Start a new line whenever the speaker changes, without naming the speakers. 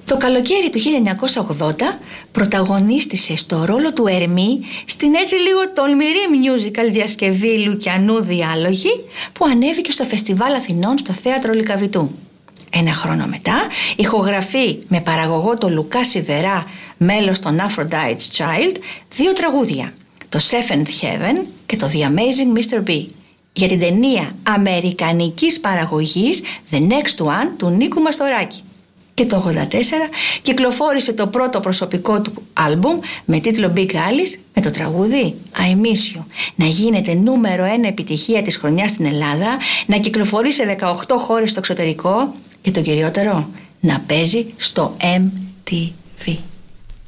Το καλοκαίρι του 1980 πρωταγωνίστησε στο ρόλο του Ερμή στην έτσι λίγο τολμηρή musical διασκευή Λουκιανού «Διάλογοι» που ανέβηκε στο Φεστιβάλ Αθηνών στο Θέατρο Λυκαβητού. Ένα χρόνο μετά ηχογραφεί με παραγωγό το Λουκά Σιδερά, μέλος των Aphrodite's Child, 2 τραγούδια, το Seventh Heaven και το The Amazing Mr. B, για την ταινία αμερικανικής παραγωγής The Next One του Νίκου Μαστοράκη. Και το 1984 κυκλοφόρησε το πρώτο προσωπικό του άλμπουμ με τίτλο Big Alice με το τραγούδι I Miss You να γίνεται νούμερο 1 επιτυχία της χρονιάς στην Ελλάδα, να κυκλοφορεί σε 18 χώρες στο εξωτερικό και το κυριότερο να παίζει στο MTV.